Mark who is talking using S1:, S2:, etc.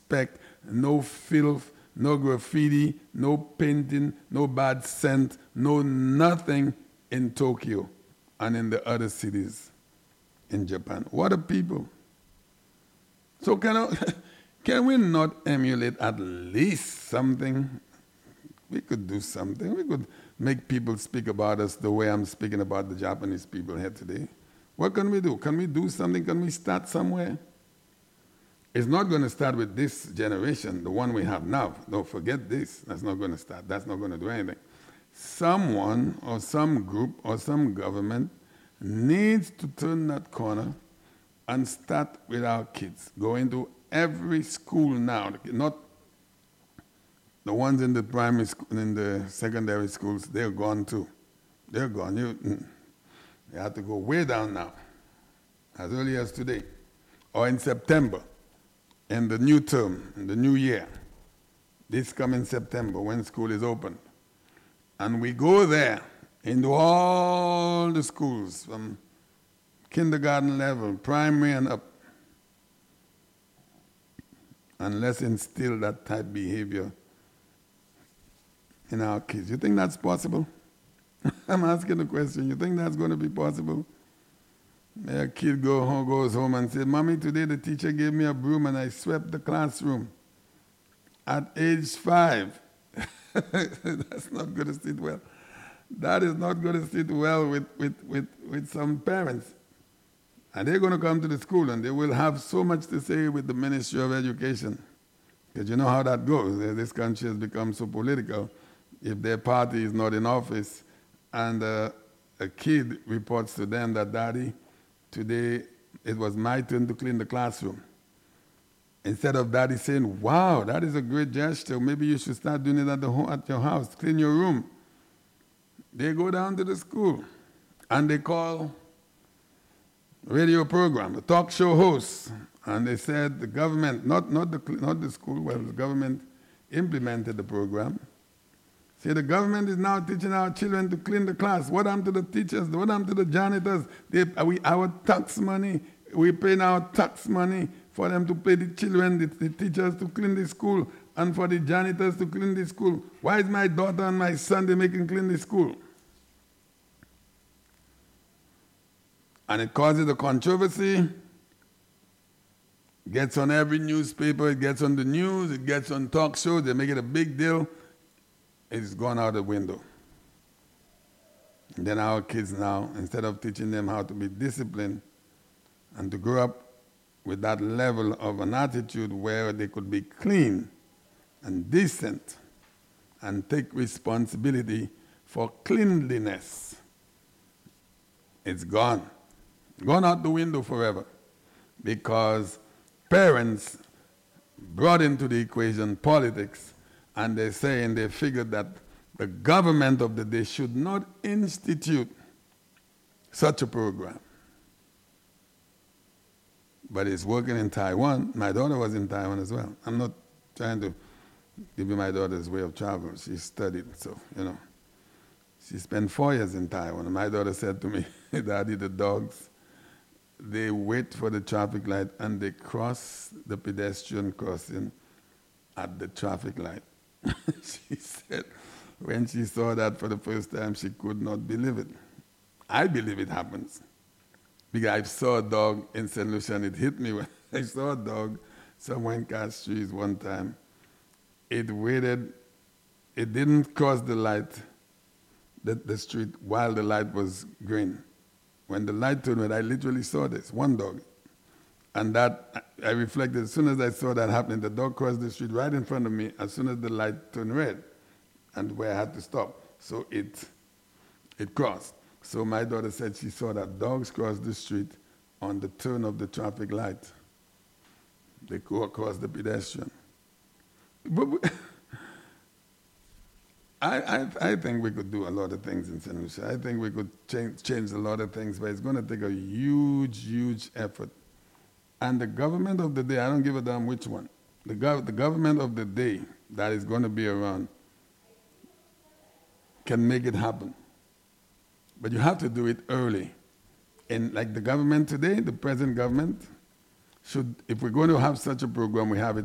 S1: speck, no filth, no graffiti, no painting, no bad scent, no nothing in Tokyo and in the other cities in Japan. What a people. So can we not emulate at least something? We could do something. We could make people speak about us the way I'm speaking about the Japanese people here today. What can we do? Can we do something? Can we start somewhere? It's not going to start with this generation, the one we have now. Don't forget this. That's not going to start. That's not going to do anything. Someone or some group or some government needs to turn that corner and start with our kids. Go into every school now, not the ones in the primary school, in the secondary schools, they're gone too. They're gone. You have to go way down now, as early as today, or in September, in the new term, in the new year, this coming September when school is open. And we go there into all the schools from kindergarten level, primary and up, and let's instill that type behavior in our kids. You think that's possible? I'm asking the question. You think that's going to be possible? A kid goes home and says, Mommy, today the teacher gave me a broom and I swept the classroom. At age 5. That's not going to sit well. That is not going to sit well with some parents. And they're going to come to the school and they will have so much to say with the Ministry of Education. Because you know how that goes. This country has become so political. If their party is not in office and a kid reports to them that, Daddy, today it was my turn to clean the classroom. Instead of Daddy saying, wow, that is a great gesture. Maybe you should start doing it at your house. Clean your room. They go down to the school and they call radio program, the talk show hosts, and they said the government, not the school, well, the government implemented the program. Say the government is now teaching our children to clean the class. What happened to the teachers? What happened to the janitors? Our tax money, we pay our tax money for them to pay the children, the teachers to clean the school, and for the janitors to clean the school. Why is my daughter and my son, they making clean the school? And it causes a controversy. It gets on every newspaper, it gets on the news, it gets on talk shows, they make it a big deal. It's gone out the window. And then our kids now, instead of teaching them how to be disciplined and to grow up with that level of an attitude where they could be clean and decent and take responsibility for cleanliness, it's gone. Gone out the window forever, because parents brought into the equation politics, and they figured that the government of the day should not institute such a program. But it's working in Taiwan. My daughter was in Taiwan as well. I'm not trying to give you my daughter's way of travel. She studied, so, She spent 4 years in Taiwan. And my daughter said to me, Daddy, the dogs, they wait for the traffic light and they cross the pedestrian crossing at the traffic light. She said when she saw that for the first time, she could not believe it. I believe it happens. Because I saw a dog in St. Lucia and it hit me when I saw a dog somewhere in Castries one time. It waited, it didn't cross the light, the street, while the light was green. When the light turned red, I literally saw this, one dog. And that, I reflected, as soon as I saw that happening, the dog crossed the street right in front of me as soon as the light turned red, and where I had to stop. So it crossed. So my daughter said she saw that dogs cross the street on the turn of the traffic light. They go across the pedestrian. But I think we could do a lot of things in St. Lucia. I think we could change a lot of things, but it's going to take a huge, huge effort. And the government of the day, I don't give a damn which one, the government of the day that is going to be around can make it happen. But you have to do it early. And like the government today, the present government, if we're going to have such a program, we have it